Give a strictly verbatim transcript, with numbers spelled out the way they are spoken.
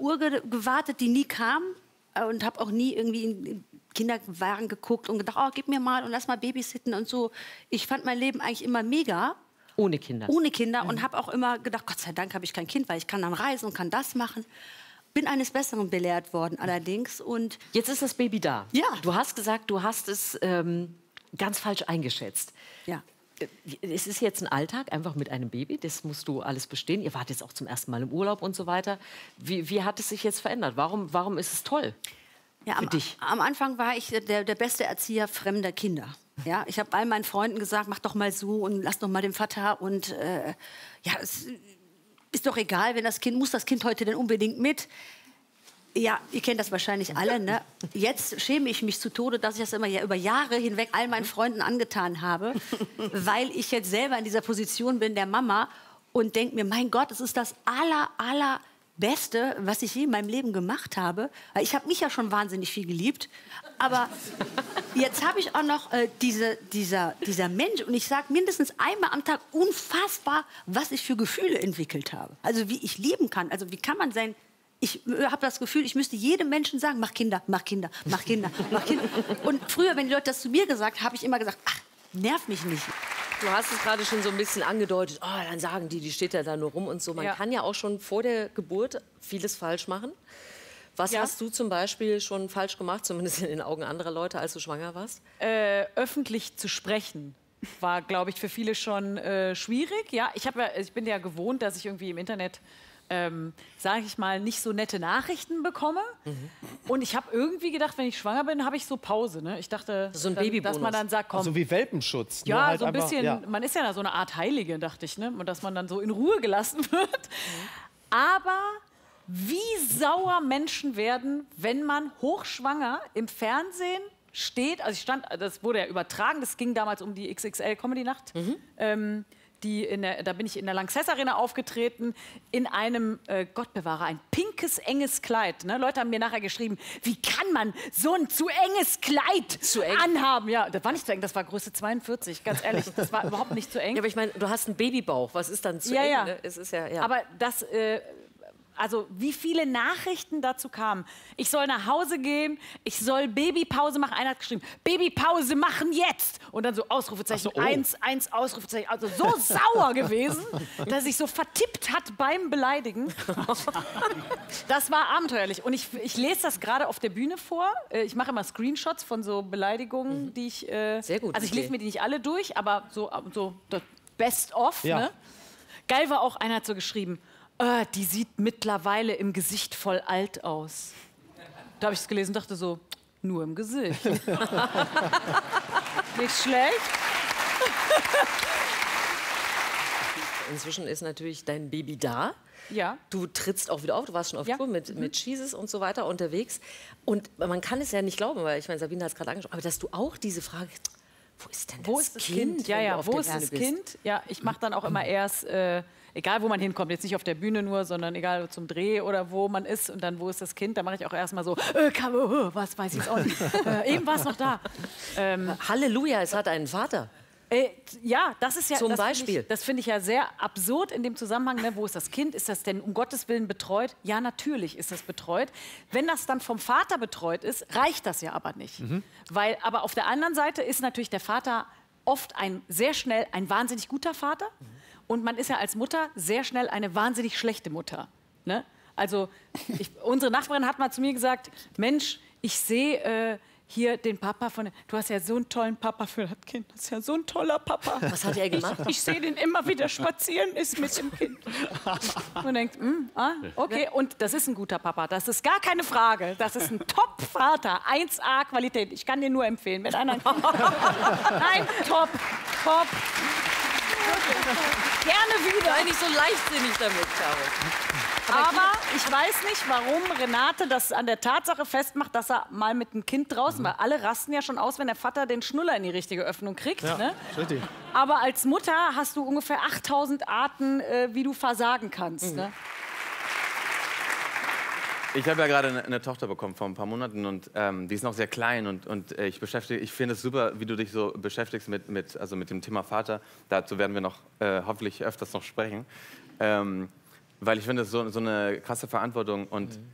Uhr ge gewartet, die nie kam. Und habe auch nie irgendwie in Kinderwagen geguckt und gedacht, oh, gib mir mal und lass mal babysitten und so. Ich fand mein Leben eigentlich immer mega. Ohne Kinder. Ohne Kinder. Mhm. Und habe auch immer gedacht, Gott sei Dank habe ich kein Kind, weil ich kann dann reisen und kann das machen. Bin eines Besseren belehrt worden allerdings. Und jetzt ist das Baby da. Ja. Du hast gesagt, du hast es ähm, ganz falsch eingeschätzt. Ja. Es ist jetzt ein Alltag, einfach mit einem Baby, das musst du alles bestehen. Ihr wart jetzt auch zum ersten Mal im Urlaub und so weiter. Wie, wie hat es sich jetzt verändert? Warum, warum ist es toll ja, für am, dich? Am Anfang war ich der, der beste Erzieher fremder Kinder. Ja, ich habe all meinen Freunden gesagt, mach doch mal so und lass doch mal den Vater. Und äh, ja, es ist doch egal, wenn das Kind, muss das Kind heute denn unbedingt mit? Ja, ihr kennt das wahrscheinlich alle, ne? Jetzt schäme ich mich zu Tode, dass ich das immer ja über Jahre hinweg all meinen Freunden angetan habe, weil ich jetzt selber in dieser Position bin der Mama und denke mir, mein Gott, es ist das aller, aller Beste, was ich je in meinem Leben gemacht habe. Weil ich habe mich ja schon wahnsinnig viel geliebt, aber jetzt habe ich auch noch äh, diese, dieser, dieser Mensch und ich sage mindestens einmal am Tag unfassbar, was ich für Gefühle entwickelt habe. Also wie ich lieben kann, also wie kann man sein... Ich habe das Gefühl, ich müsste jedem Menschen sagen, mach Kinder, mach Kinder, mach Kinder, mach Kinder. Und früher, wenn die Leute das zu mir gesagt haben, habe ich immer gesagt, ach, nerv mich nicht. Du hast es gerade schon so ein bisschen angedeutet, oh, dann sagen die, die steht ja da nur rum und so. Man ja. kann ja auch schon vor der Geburt vieles falsch machen. Was ja. hast du zum Beispiel schon falsch gemacht, zumindest in den Augen anderer Leute, als du schwanger warst? Äh, öffentlich zu sprechen war, glaube ich, für viele schon äh, schwierig. Ja, ich, hab ja, ich bin ja gewohnt, dass ich irgendwie im Internet... Ähm, sage ich mal, nicht so nette Nachrichten bekomme. Mhm. Und ich habe irgendwie gedacht, wenn ich schwanger bin, habe ich so Pause. Ne? Ich dachte, so ein dann, dass man dann sagt, komm. So wie Welpenschutz. Ja, halt so ein einfach, bisschen, ja. man ist ja so eine Art Heilige, dachte ich. Ne? Und dass man dann so in Ruhe gelassen wird. Mhm. Aber wie sauer Menschen werden, wenn man hochschwanger im Fernsehen steht. Also ich stand, das wurde ja übertragen, das ging damals um die X X L-Comedy-Nacht. Mhm. Ähm, Die in der, da bin ich in der Lanxess Arena aufgetreten, in einem, äh, Gott bewahre, ein pinkes, enges Kleid. Ne? Leute haben mir nachher geschrieben, wie kann man so ein zu enges Kleid zu eng. anhaben? Ja, das war nicht zu eng, das war Größe zweiundvierzig, ganz ehrlich, das war überhaupt nicht zu eng. Ja, aber ich meine, du hast einen Babybauch, was ist dann zu ja, eng? Ja. Ne? Es ist ja, ja. Aber das... Äh, Also wie viele Nachrichten dazu kamen. Ich soll nach Hause gehen, ich soll Babypause machen. Einer hat geschrieben, Babypause machen jetzt. Und dann so Ausrufezeichen, so, oh. eins, eins, Ausrufezeichen. Also so sauer gewesen, dass er sich so vertippt hat beim Beleidigen. Das war abenteuerlich. Und ich, ich lese das gerade auf der Bühne vor. Ich mache immer Screenshots von so Beleidigungen, mhm. die ich... Äh, Sehr gut. Also ich lese mir die nicht alle durch, aber so, so das Best of. Ja. Ne? Geil war auch, einer hat so geschrieben, Uh, die sieht mittlerweile im Gesicht voll alt aus. Da habe ich es gelesen und dachte so, nur im Gesicht. Nicht schlecht. Inzwischen ist natürlich dein Baby da. Ja. Du trittst auch wieder auf, du warst schon auf ja. Tour mit, mhm. mit Jesus und so weiter unterwegs. Und man kann es ja nicht glauben, weil ich meine, Sabine hat es gerade angesprochen, aber dass du auch diese Frage, wo ist denn das, wo ist das Kind? Kind? Ja, ja, wo ist das bist? Kind? Ja, ich mache dann auch immer erst, äh, egal wo man hinkommt, jetzt nicht auf der Bühne nur, sondern egal zum Dreh oder wo man ist und dann wo ist das Kind, da mache ich auch erstmal so, äh, kann, äh, was weiß ich jetzt auch nicht, äh, eben war es noch da. Ähm, Halleluja, es hat einen Vater. Äh, ja, das ist ja... Zum das Beispiel. Find ich, das finde ich ja sehr absurd in dem Zusammenhang. Ne? Wo ist das Kind? Ist das denn um Gottes Willen betreut? Ja, natürlich ist das betreut. Wenn das dann vom Vater betreut ist, reicht das ja aber nicht. Mhm. Weil, aber auf der anderen Seite ist natürlich der Vater oft ein sehr schnell ein wahnsinnig guter Vater. Mhm. Und man ist ja als Mutter sehr schnell eine wahnsinnig schlechte Mutter. Ne? Also ich, unsere Nachbarin hat mal zu mir gesagt, Mensch, ich sehe... Äh, hier den Papa von... Du hast ja so einen tollen Papa für das Kind. Das ist ja so ein toller Papa. Was hat er gemacht? Ich, ich sehe den immer wieder spazieren, ist mit dem Kind. Und denkt, mm, ah, okay. Und das ist ein guter Papa. Das ist gar keine Frage. Das ist ein Top-Vater. eins A Qualität. Ich kann dir nur empfehlen. Wenn einer... Nein, top, top. Gerne wieder. Sei nicht so leichtsinnig damit, Caro. Aber ich weiß nicht, warum Renate das an der Tatsache festmacht, dass er mal mit dem Kind draußen war. Alle rasten ja schon aus, wenn der Vater den Schnuller in die richtige Öffnung kriegt. Ja, ne? richtig. Aber als Mutter hast du ungefähr achttausend Arten, äh, wie du versagen kannst. Mhm. Ne? Ich habe ja gerade eine, eine Tochter bekommen vor ein paar Monaten und ähm, die ist noch sehr klein und, und äh, ich beschäftige, ich finde es super, wie du dich so beschäftigst mit, mit, also mit dem Thema Vater. Dazu werden wir noch äh, hoffentlich öfters noch sprechen. Ähm, Weil ich finde, das ist so, so eine krasse Verantwortung und